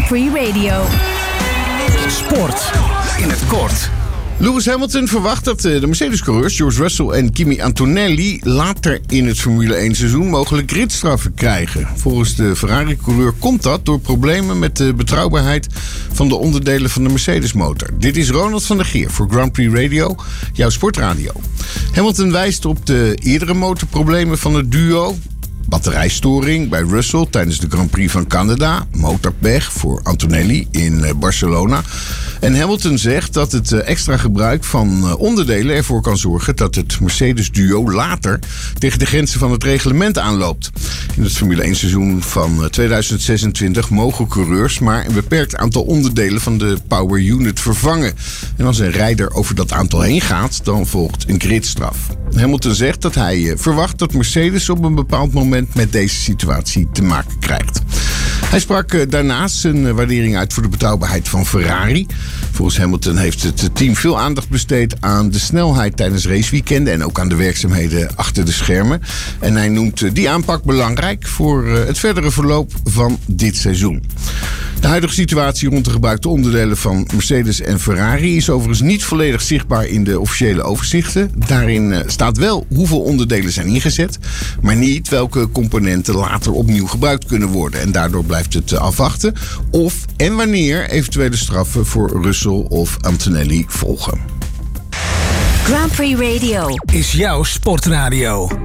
Grand Prix Radio. Sport in het kort. Lewis Hamilton verwacht dat de Mercedes-coureurs George Russell en Kimi Antonelli later in het Formule 1 seizoen mogelijk gridstraffen krijgen. Volgens de Ferrari-coureur komt dat door problemen met de betrouwbaarheid van de onderdelen van de Mercedes-motor. Dit is Ronald van der Geer voor Grand Prix Radio, jouw sportradio. Hamilton wijst op de eerdere motorproblemen van het duo. Batterijstoring bij Russell tijdens de Grand Prix van Canada. Motorpech voor Antonelli in Barcelona. En Hamilton zegt dat het extra gebruik van onderdelen ervoor kan zorgen dat het Mercedes-duo later tegen de grenzen van het reglement aanloopt. In het Formule 1 seizoen van 2026 mogen coureurs maar een beperkt aantal onderdelen van de power unit vervangen. En als een rijder over dat aantal heen gaat, dan volgt een gridstraf. Hamilton zegt dat hij verwacht dat Mercedes op een bepaald moment met deze situatie te maken krijgt. Hij sprak daarnaast zijn waardering uit voor de betrouwbaarheid van Ferrari. Volgens Hamilton heeft het team veel aandacht besteed aan de snelheid tijdens raceweekenden en ook aan de werkzaamheden achter de schermen. En hij noemt die aanpak belangrijk voor het verdere verloop van dit seizoen. De huidige situatie rond de gebruikte onderdelen van Mercedes en Ferrari is overigens niet volledig zichtbaar in de officiële overzichten. Daarin staat wel hoeveel onderdelen zijn ingezet, maar niet welke componenten later opnieuw gebruikt kunnen worden. En daardoor blijft het afwachten of en wanneer eventuele straffen voor Russell of Antonelli volgen. Grand Prix Radio Is jouw sportradio.